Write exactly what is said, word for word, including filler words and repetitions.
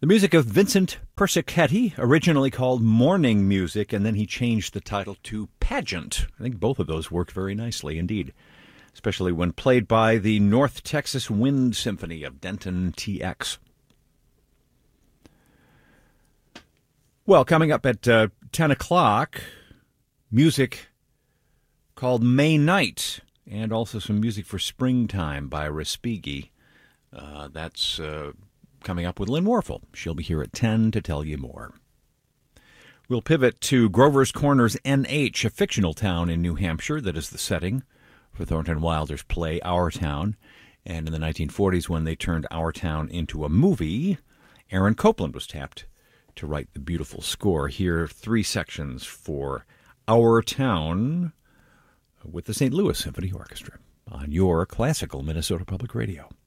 The music of Vincent Persichetti, originally called Morning Music, and then he changed the title to Pageant. I think both of those work very nicely indeed, especially when played by the North Texas Wind Symphony of Denton T X. Well, coming up at uh, ten o'clock, music called May Night, and also some music for Springtime by Respighi. Uh, that's uh, coming up with Lynn Warfel. She'll be here at ten to tell you more. We'll pivot to Grover's Corners N H, a fictional town in New Hampshire that is the setting for Thornton Wilder's play Our Town. And in the nineteen forties, when they turned Our Town into a movie, Aaron Copland was tapped to write the beautiful score. Here, three sections for Our Town with the Saint Louis Symphony Orchestra on your classical Minnesota Public Radio.